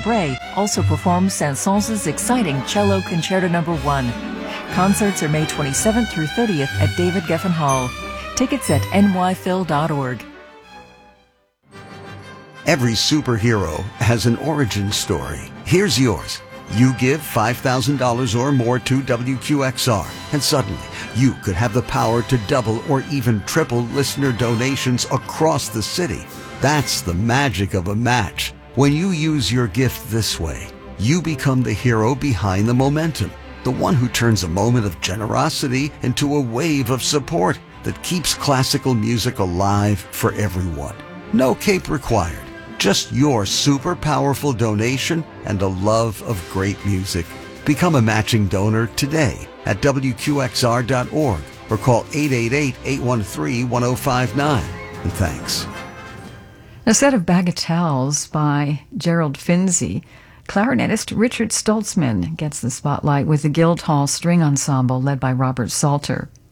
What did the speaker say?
Bray also performs Saint-Saëns' exciting Cello Concerto No. 1. Concerts are May 27th through 30th at David Geffen Hall. Tickets at nyphil.org. Every superhero has an origin story. Here's yours. You give $5,000 or more to WQXR, and suddenly you could have the power to double or even triple listener donations across the city. That's the magic of a match. When you use your gift this way, you become the hero behind the momentum, the one who turns a moment of generosity into a wave of support that keeps classical music alive for everyone. No cape required. Just your super powerful donation and a love of great music. Become a matching donor today at WQXR.org or call 888-813-1059. And thanks. A set of bagatelles by Gerald Finzi. Clarinetist Richard Stoltzman gets the spotlight with the Guildhall String Ensemble led by Robert Salter.